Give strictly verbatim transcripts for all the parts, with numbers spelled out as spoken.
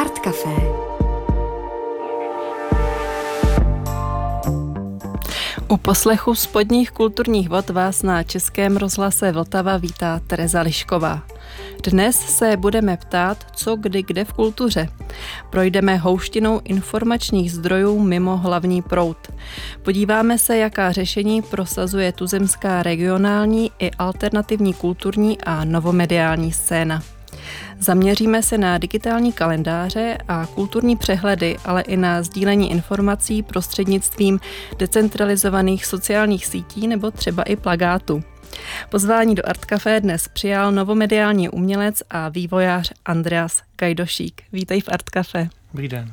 Art Café. U poslechu spodních kulturních vod vás na Českém rozhlase Vltava vítá Tereza Lišková. Dnes se budeme ptát, co kdy kde v kultuře. Projdeme houštinou informačních zdrojů mimo hlavní proud. Podíváme se, jaká řešení prosazuje tuzemská regionální i alternativní kulturní a novomediální scéna. Zaměříme se na digitální kalendáře a kulturní přehledy, ale i na sdílení informací prostřednictvím decentralizovaných sociálních sítí nebo třeba i plagátu. Pozvání do Art Café dnes přijal novomediální umělec a vývojář Andreas Gajdošík. Vítej v Art Café. Dobrý den.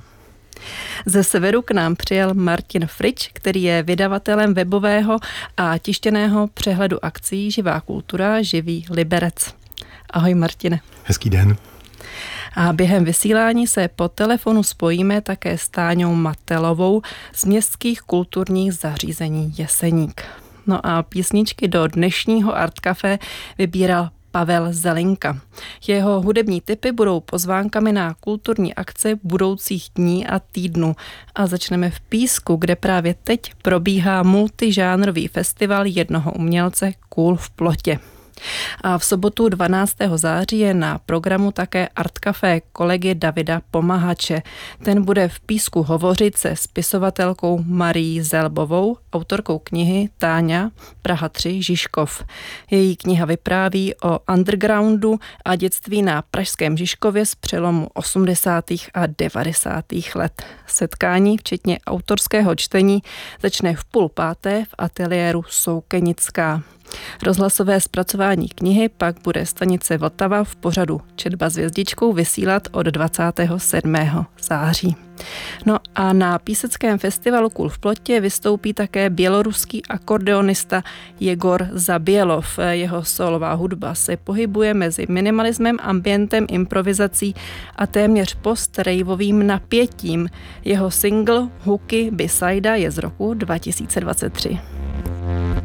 Ze severu k nám přijel Martin Frič, který je vydavatelem webového a tištěného přehledu akcí Živá kultura, Živý Liberec. Ahoj Martine. Hezký den. A během vysílání se po telefonu spojíme také s Táňou Matelovou z městských kulturních zařízení Jeseník. No a písničky do dnešního Art Café vybíral Pavel Zelinka. Jeho hudební tipy budou pozvánkami na kulturní akce budoucích dní a týdnů. A začneme v Písku, kde právě teď probíhá multižánrový festival jednoho umělce Kůl v plotě. A v sobotu dvanáctého září je na programu také Art Café kolegy Davida Pomahače. Ten bude v Písku hovořit se spisovatelkou Marií Zelbovou, autorkou knihy Táňa, Praha tři, Žižkov. Její kniha vypráví o undergroundu a dětství na pražském Žižkově z přelomu osmdesátých a devadesátých let. Setkání, včetně autorského čtení, začne v půl páté v ateliéru Soukenická. Rozhlasové zpracování knihy pak bude stanice Vltava v pořadu Četba s hvězdičkou vysílat od dvacátého sedmého září. No a na píseckém festivalu Kůl v plotě vystoupí také běloruský akordeonista Jegor Zabělov. Jeho solová hudba se pohybuje mezi minimalismem, ambientem, improvizací a téměř post-raveovým napětím. Jeho single Hooky Beside je z roku dva tisíce dvacet tři.